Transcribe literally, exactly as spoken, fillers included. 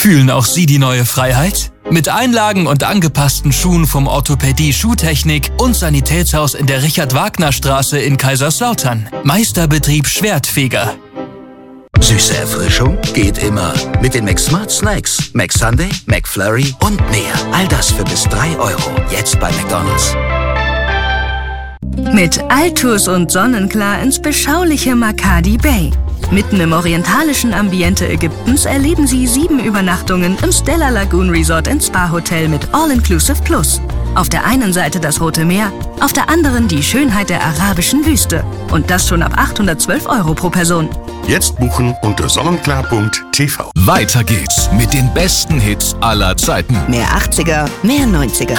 Fühlen auch Sie die neue Freiheit? Mit Einlagen und angepassten Schuhen vom Orthopädie Schuhtechnik und Sanitätshaus in der Richard-Wagner-Straße in Kaiserslautern. Meisterbetrieb Schwertfeger. Süße Erfrischung geht immer. Mit den McSmart Snacks. McSunday, McFlurry und mehr. All das für bis drei Euro. Jetzt bei McDonald's. Mit Altus und Sonnenklar ins beschauliche Makadi Bay. Mitten im orientalischen Ambiente Ägyptens erleben Sie sieben Übernachtungen im Stella Lagoon Resort and Spa Hotel mit All-Inclusive Plus. Auf der einen Seite das Rote Meer, auf der anderen die Schönheit der arabischen Wüste. Und das schon ab achthundertzwölf Euro pro Person. Jetzt buchen unter sonnenklar punkt t v. Weiter geht's mit den besten Hits aller Zeiten. Mehr achtziger, mehr neunziger.